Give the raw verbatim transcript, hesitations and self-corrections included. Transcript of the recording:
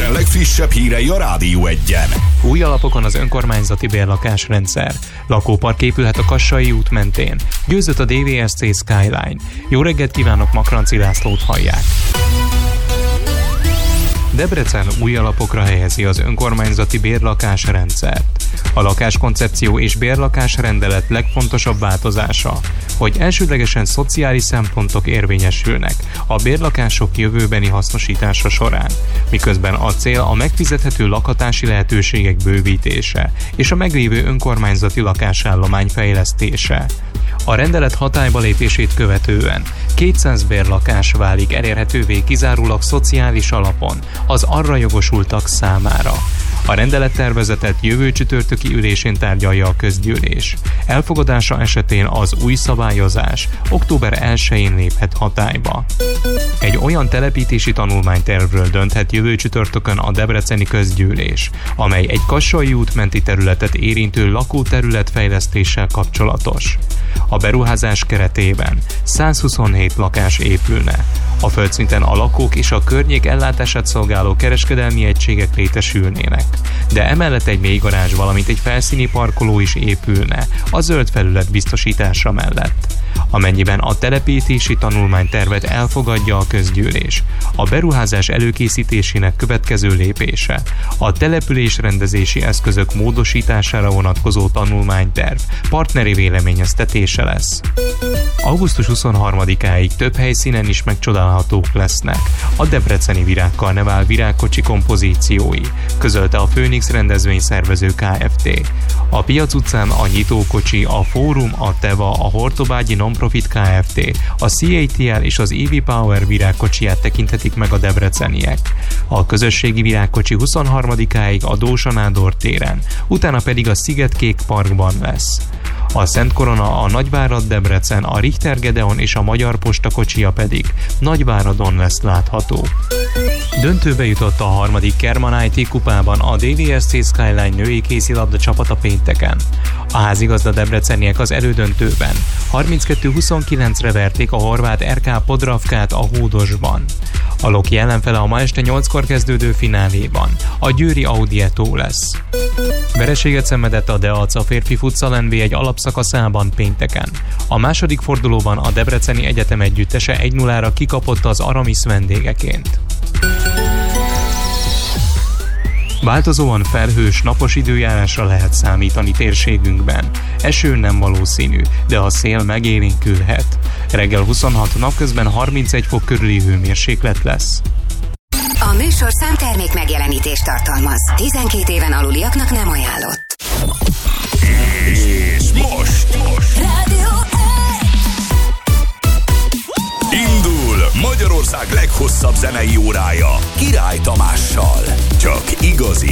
Debrecen legfrissebb hírei a Rádió Egyen. Új alapokon az önkormányzati bérlakásrendszer. Lakópark épülhet a Kassai út mentén. Győzött a dé vé es cé Skyline. Jó reggelt kívánok, Makranci Lászlót hallják. Debrecen új alapokra helyezi az önkormányzati bérlakásrendszert. A lakáskoncepció és bérlakásrendelet legfontosabb változása, hogy elsődlegesen szociális szempontok érvényesülnek a bérlakások jövőbeni hasznosítása során, miközben a cél a megfizethető lakhatási lehetőségek bővítése és a meglévő önkormányzati lakásállomány fejlesztése. A rendelet hatályba lépését követően kétszáz bérlakás válik elérhetővé kizárólag szociális alapon az arra jogosultak számára. A rendelettervezetet jövő csütörtöki ülésén tárgyalja a közgyűlés. Elfogadása esetén az új szabályozás október elsején léphet hatályba. Egy olyan telepítési tanulmánytervről dönthet jövő csütörtökön a debreceni közgyűlés, amely egy Kassai út menti területet érintő lakóterület fejlesztéssel kapcsolatos. A beruházás keretében százhuszonhét lakás épülne. A földszinten a lakók és a környék ellátását szolgáló kereskedelmi egységek létesülnének, de emellett egy mélygarázs, valamint egy felszíni parkoló is épülne a zöld felület biztosítása mellett. Amennyiben a telepítési tanulmánytervet elfogadja a közgyűlés, a beruházás előkészítésének következő lépése a településrendezési eszközök módosítására vonatkozó tanulmányterv partneri véleményeztetése lesz. augusztus huszonharmadikáig több helyszínen is megcsodálhatók lesznek a debreceni Virágkarnevál virágkocsi kompozíciói, közölte a Phoenix rendezvényszervező Kft. A Piac utcán a Nyitókocsi, a Fórum, a Teva, a Hortobágyi Nonprofit Kft., a cé á té el és az é vé Power virágkocsiját tekinthetik meg a debreceniek. A közösségi virágkocsi huszonharmadikáig a Dózsa Nádor téren, utána pedig a Szigetkék Parkban lesz. A Szent Korona, a Nagyvárad Debrecen, a Richter Gedeon és a Magyar Posta kocsija pedig Nagyváradon lesz látható. Döntőbe jutott a harmadik Kerman i té kupában a dé vé es cé Skyline női kézilabda csapata pénteken. A házigazda debreceniek az elődöntőben harminckettő huszonkilencre verték a horvát er ká Podravkát a Hódosban. A Loki ellenfele a ma este nyolckor kezdődő fináléban a győri Audietó lesz. Vereséget szenvedett a Deac a férfi futsal en bé egy alapszakaszában pénteken. A második fordulóban a Debreceni Egyetem együttese egy nullára kikapott az Aramis vendégeként. Változóan felhős, napos időjárásra lehet számítani térségünkben. Eső nem valószínű, de a szél megélénkülhet. Reggel huszonhat, napközben harmincegy fok körüli hőmérséklet lesz. A műsor számtermék megjelenítést tartalmaz. tizenkét éven aluliaknak nem ajánlott. És most, most. Rádió Indul Magyarország leghosszabb zenei órája Király Tamással. Csak igazi